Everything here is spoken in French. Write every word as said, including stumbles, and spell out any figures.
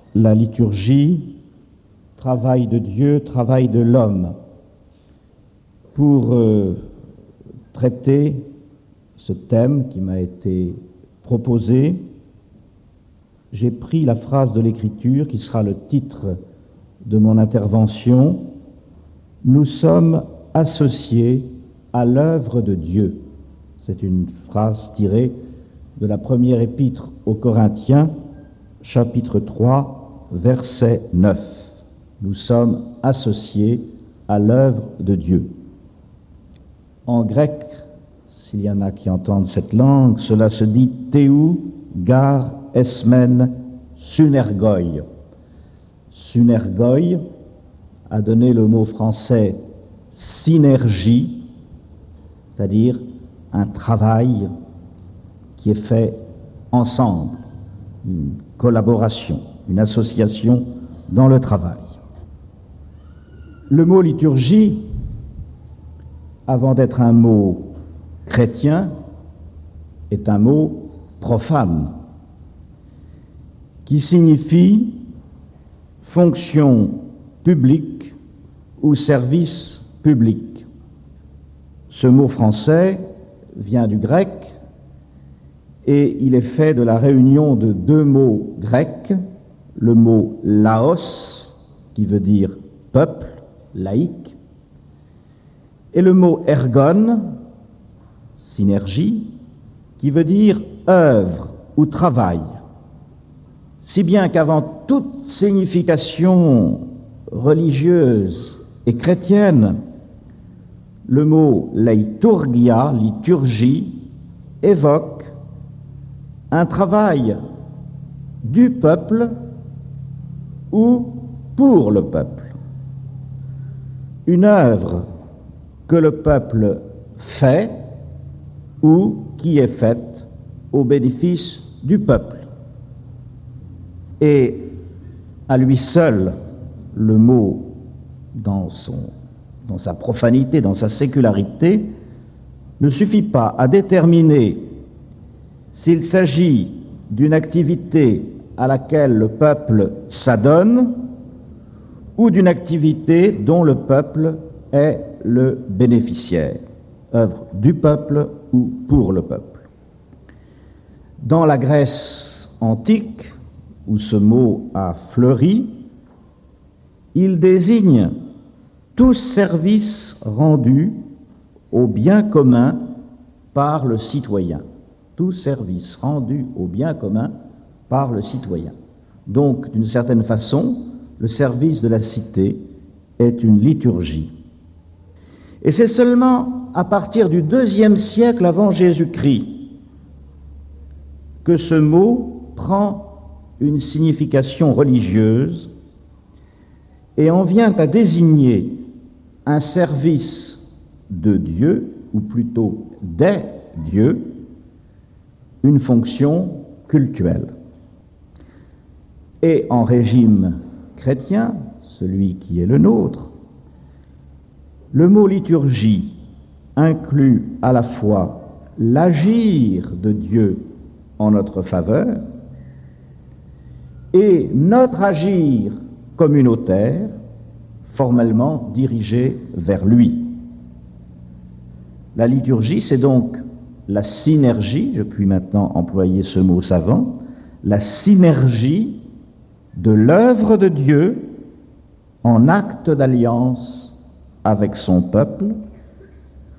la liturgie, travail de Dieu, travail de l'homme. Pour euh, traiter ce thème qui m'a été proposé, j'ai pris la phrase de l'Écriture qui sera le titre de mon intervention. Nous sommes associés à l'œuvre de Dieu. C'est une phrase tirée de la première épître aux Corinthiens, chapitre trois, verset neuf. Nous sommes associés à l'œuvre de Dieu. En grec, s'il y en a qui entendent cette langue, cela se dit théou, gar, esmen, sunergoi. Sunergoi a donné le mot français synergie, c'est-à-dire un travail qui est fait ensemble, une collaboration, une association dans le travail. Le mot liturgie, avant d'être un mot chrétien, est un mot profane, qui signifie fonction publique ou service public. Ce mot français vient du grec et il est fait de la réunion de deux mots grecs, le mot laos, qui veut dire peuple, laïque, et le mot ergon, synergie, qui veut dire œuvre ou travail. Si bien qu'avant toute signification religieuse et chrétienne, le mot liturgia, liturgie, évoque un travail du peuple ou pour le peuple. Une œuvre que le peuple fait ou qui est faite au bénéfice du peuple. Et à lui seul, le mot, dans, son, dans sa profanité, dans sa sécularité, ne suffit pas à déterminer s'il s'agit d'une activité à laquelle le peuple s'adonne ou d'une activité dont le peuple est le bénéficiaire, œuvre du peuple ou pour le peuple. Dans la Grèce antique, où ce mot a fleuri, il désigne tout service rendu au bien commun par le citoyen. Tout service rendu au bien commun par le citoyen. Donc, d'une certaine façon, le service de la cité est une liturgie. Et c'est seulement à partir du deuxième siècle avant Jésus-Christ que ce mot prend une signification religieuse et en vient à désigner un service de Dieu, ou plutôt des dieux, une fonction cultuelle. Et en régime chrétien, celui qui est le nôtre, le mot liturgie inclut à la fois l'agir de Dieu en notre faveur et notre agir communautaire, formellement dirigé vers lui. La liturgie, c'est donc la synergie, je puis maintenant employer ce mot savant, la synergie de l'œuvre de Dieu en acte d'alliance avec son peuple